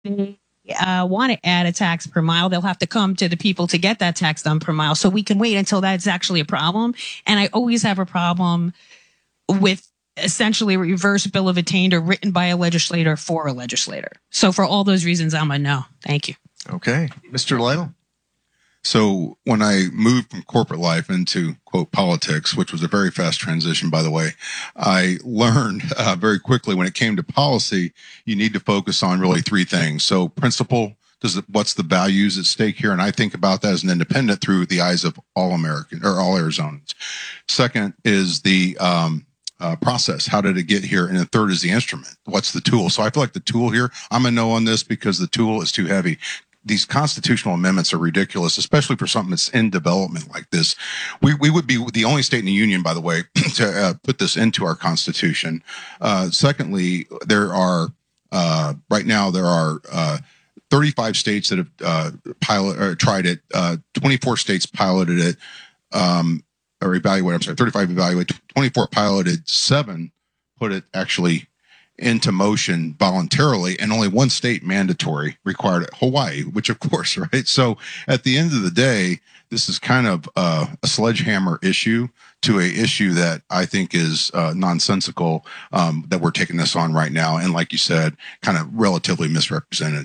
they want to add a tax per mile, they'll have to come to the people to get that tax done per mile. So we can wait until that's actually a problem. And I always have a problem with essentially a reverse bill of attainder written by a legislator for a legislator. So for all those reasons, I'm a no. Thank you. Okay. Mr. Lytle? So when I moved from corporate life into, quote, politics, which was a very fast transition, by the way, I learned very quickly when it came to policy, you need to focus on really three things. So principle, what's the values at stake here? And I think about that as an independent through the eyes of all American or all Arizonans. Second is the process. How did it get here? And the third is the instrument. What's the tool? So I feel like the tool here, I'm a no on this because the tool is too heavy. These constitutional amendments are ridiculous, especially for something that's in development like this. We would be the only state in the union, by the way, to put this into our constitution. Secondly, there are right now there are 35 states that have tried it. 24 states piloted it or evaluated. I'm sorry, 35 evaluated, 24 piloted, 7 put it actually into motion voluntarily, and only 1 state mandatory required it, Hawaii, which of course, right? So at the end of the day, this is kind of a sledgehammer issue to a issue that I think is nonsensical, that we're taking this on right now. And like you said, kind of relatively misrepresented.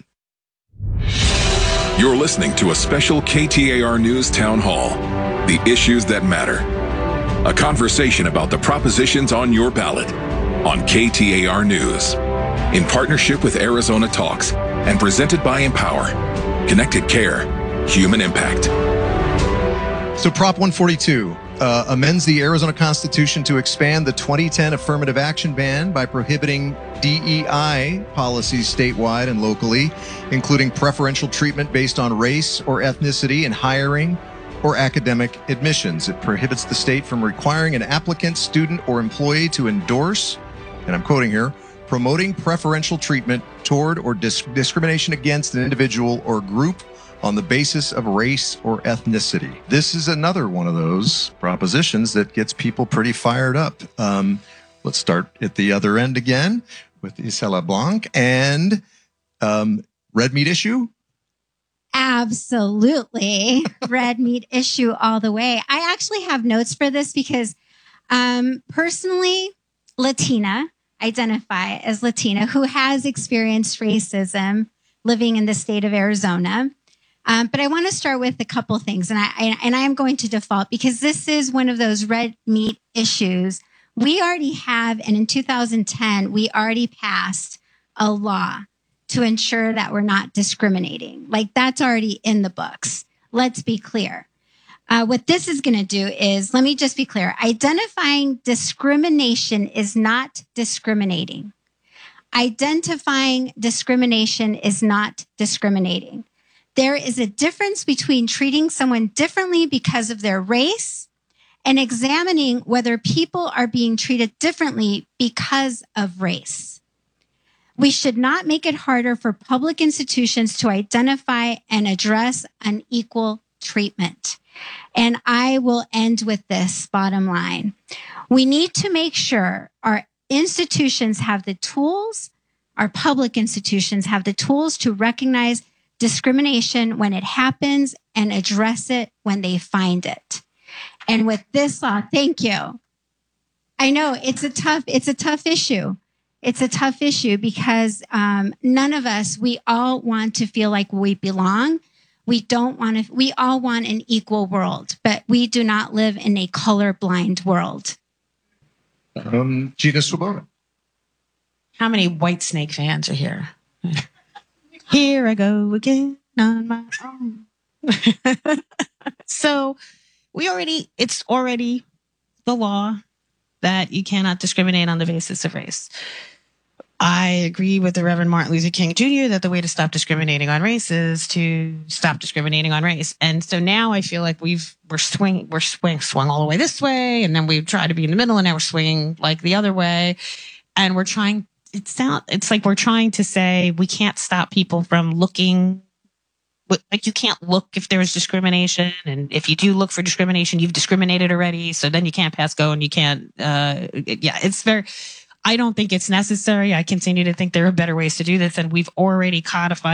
You're listening to a special KTAR News Town Hall, The Issues That Matter. A conversation about the propositions on your ballot on KTAR News, in partnership with Arizona Talks and presented by Empower. Connected Care, Human Impact. So Prop 142 amends the Arizona Constitution to expand the 2010 affirmative action ban by prohibiting DEI policies statewide and locally, including preferential treatment based on race or ethnicity in hiring or academic admissions. It prohibits the state from requiring an applicant, student, or employee to endorse, and I'm quoting here, promoting preferential treatment toward or discrimination against an individual or group on the basis of race or ethnicity. This is another one of those propositions that gets people pretty fired up. Let's start at the other end again with Isela Blanc and red meat issue. Absolutely. Red meat issue all the way. I actually have notes for this because personally, identify as Latina who has experienced racism living in the state of Arizona. But I want to start with a couple things, and I am going to default because this is one of those red meat issues. We already have, and in 2010, we already passed a law to ensure that we're not discriminating. Like, that's already in the books. Let's be clear. What this is going to do is, let me just be clear. Identifying discrimination is not discriminating. Identifying discrimination is not discriminating. There is a difference between treating someone differently because of their race and examining whether people are being treated differently because of race. We should not make it harder for public institutions to identify and address unequal treatment. And I will end with this bottom line. We need to make sure our institutions have the tools, our public institutions have the tools to recognize discrimination when it happens and address it when they find it. And with this law, thank you. I know it's a tough issue. It's a tough issue because none of us, we all want to feel like we belong. We all want an equal world, but we do not live in a colorblind world. Gina Swoboda. How many Whitesnake fans are here? Here I go again on my own. So it's already the law that you cannot discriminate on the basis of race. I agree with the Reverend Martin Luther King Jr. that the way to stop discriminating on race is to stop discriminating on race. And so now I feel like we're swung all the way this way, and then we've tried to be in the middle, and now we're swinging like the other way. And it's like we're trying to say we can't stop people from looking. Like, you can't look if there is discrimination, and if you do look for discrimination, you've discriminated already. So then you can't pass go, and you can't. I don't think it's necessary. I continue to think there are better ways to do this, and we've already codified